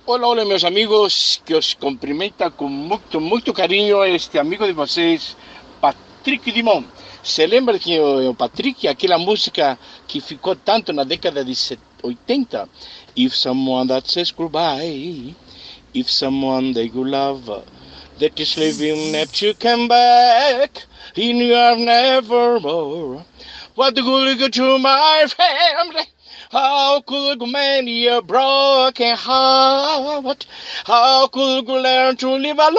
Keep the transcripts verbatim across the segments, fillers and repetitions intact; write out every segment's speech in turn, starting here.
Olá, olá, meus amigos, que os cumprimenta com muito, muito carinho este amigo de vocês, Patrick Dimon. Se lembra que o, o Patrick, aquela música que ficou tanto na década de oitenta? If someone that says goodbye, if someone that you love, that is living that you come back, in your nevermore. What the good go to my family? How could you mend your broken heart? How could you learn to live alone?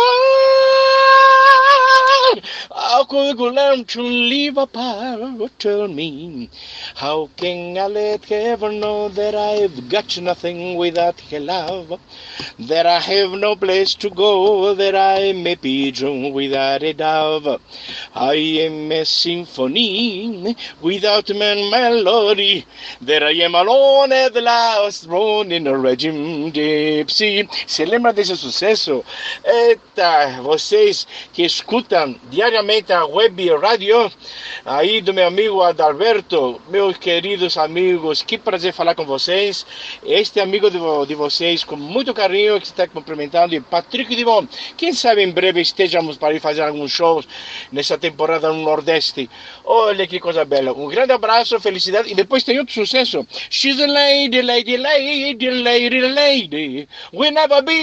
How could you learn to live apart? Tell me, how can I let ever know that I've got nothing without her love? That I have no place to go, that I may be drawn without a dove. I am a symphony without a melody, that I am alone at the last, thrown in a regime gypsy. Se lembra desse sucesso? Eita, vocês que escutam diariamente a web rádio aí do meu amigo Adalberto, meus queridos amigos, que prazer falar com vocês. Este amigo de, de vocês, com muito carinho, que está cumprimentando, e Patrick Dimon. Quem sabe em breve estejamos para ir fazer alguns shows nessa temporada no Nordeste. Olha que coisa bela. Um grande abraço, felicidade. E depois tem outro sucesso. She's a lady, lady, lady, lady, lady, will never be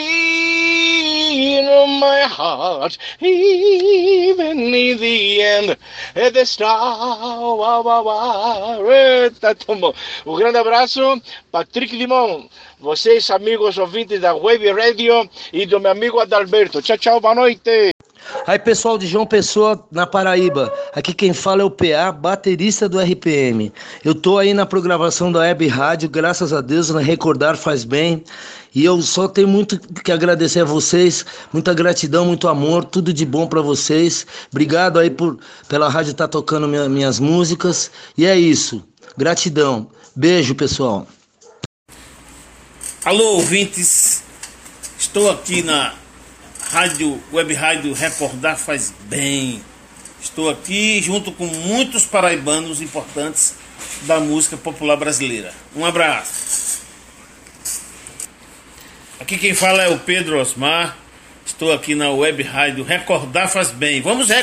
in my heart, even in the end, at the star. Uau, uau, uau. Eita, tomou. Um grande abraço, Patrick Dimon. Vocês, amigos ouvintes da Web Radio, e do meu amigo Adalberto. Tchau, tchau, boa noite. Aí, pessoal de João Pessoa, na Paraíba, aqui quem fala é o P A, baterista do R P M. Eu tô aí na programação da Web Rádio, graças a Deus, né? Recordar faz bem. E eu só tenho muito que agradecer a vocês, muita gratidão, muito amor, tudo de bom pra vocês. Obrigado aí por, pela rádio estar tocando minha, minhas músicas. E é isso, gratidão. Beijo, pessoal. Alô, ouvintes, estou aqui na Rádio, Web Rádio Recordar Faz Bem. Estou aqui junto com muitos paraibanos importantes da música popular brasileira. Um abraço. Aqui quem fala é o Pedro Osmar. Estou aqui na Web Rádio Recordar Faz Bem. Vamos recordar.